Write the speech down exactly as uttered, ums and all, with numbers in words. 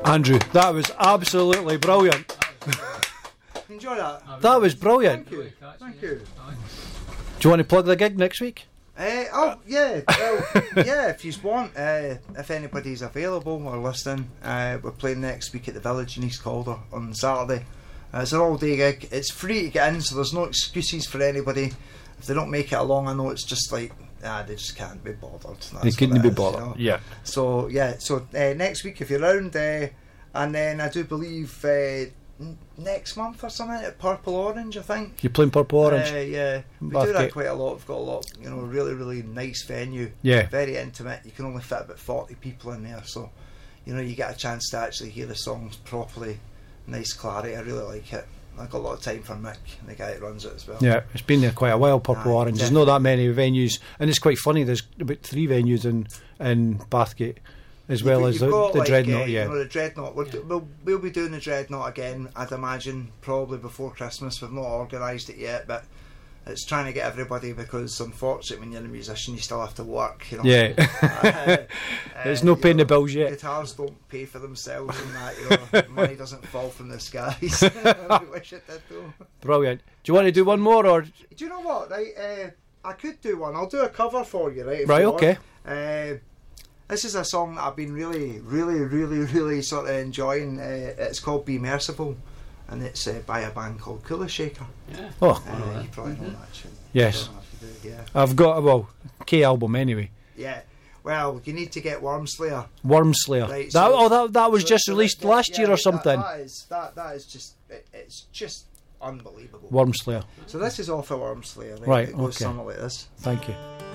Andrew, that was absolutely brilliant. Enjoy that. That was brilliant. Thank you. Thank you. Do you want to plug the gig next week? Uh, oh yeah, well, yeah. If you want, uh, if anybody's available or listening, uh, we're playing next week at the Village in East Calder on Saturday. Uh, it's an all-day gig. It's free to get in, so there's no excuses for anybody. If they don't make it along, I know it's just like, ah, they just can't be bothered. That's They couldn't what be it is, bothered. you know? Yeah. So yeah, so uh, next week if you're around, uh, and then I do believe uh, n- next month or something at Purple Orange, I think. You're playing Purple Orange? Uh, yeah, we do Bathgate. that quite a lot. We've got a lot, you know, really, really nice venue. Yeah. Very intimate. You can only fit about forty people in there, so you know you get a chance to actually hear the songs properly, nice clarity. I really like it. I've got a lot of time for Mick, the guy that runs it as well. Yeah, it's been there quite a while, Purple Aye, Orange. There's not that many venues, and it's quite funny. There's about three venues in in Bathgate, as well You've- as you've the, got, the like, Dreadnought. uh, Yeah, you know, the Dreadnought. We're, we'll, we'll be doing the Dreadnought again, I'd imagine, probably before Christmas. We've not organised it yet, but it's trying to get everybody, because unfortunately when you're a musician you still have to work, you know. Yeah. uh, There's uh, no you paying the know, bills yet. Guitars don't pay for themselves and that, you know. Money doesn't fall from the skies. I wish it did though. Brilliant. Do you want to do one more, or Do you know what, right, uh, I could do one. I'll do a cover for you, right? if Right, you want. okay. Uh, this is a song that I've been really, really, really, really sort of enjoying. Uh, it's called Be Merciful, and it's uh, by a band called Cooler Shaker. Yeah. oh Uh, you probably know that tune. yes, I don't know if you do, yeah. I've got well K album anyway. Yeah. Well, you need to get Wormslayer. Wormslayer. Right, that so- oh that that was So- just so released that- last yeah, year or that- something. That is that that is just it, it's just unbelievable. Wormslayer. So this is off of Wormslayer. Right? Right, It goes okay. something like this. Thank you.